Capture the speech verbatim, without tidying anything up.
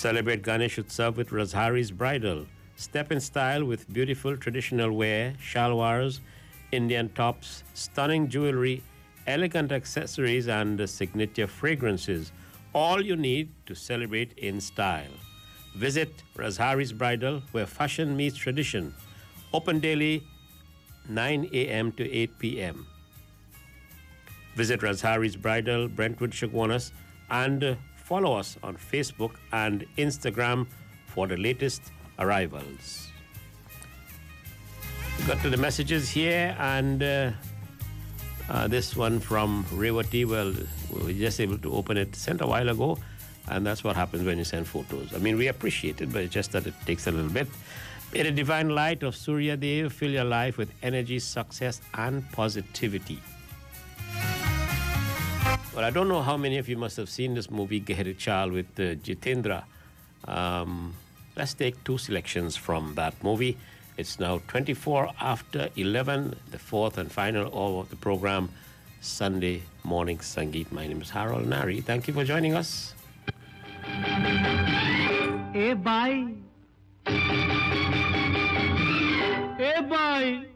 Celebrate Ganesh Utsav with Razhari's Bridal. Step in style with beautiful traditional wear, shalwars, Indian tops, stunning jewelry, elegant accessories, and signature fragrances. All you need to celebrate in style. Visit Razhari's Bridal, where fashion meets tradition. Open daily, nine a.m. to eight p.m. Visit Razhari's Bridal, Brentwood, Chaguanas, and follow us on Facebook and Instagram for the latest arrivals. We got to the messages here, and uh, uh, this one from Rewati, well, we were just able to open it sent a while ago, and that's what happens when you send photos. I mean, we appreciate it, but it's just that it takes a little bit. May the divine light of Surya Dev fill your life with energy, success, and positivity. Well, I don't know how many of you must have seen this movie, Gehre Chal, with uh, Jitendra. Um, let's take two selections from that movie. It's now twenty-four after eleven, the fourth and final hour of the program, Sunday Morning Sangeet. My name is Harold Nari. Thank you for joining us. Hey, bye. Hey, bye.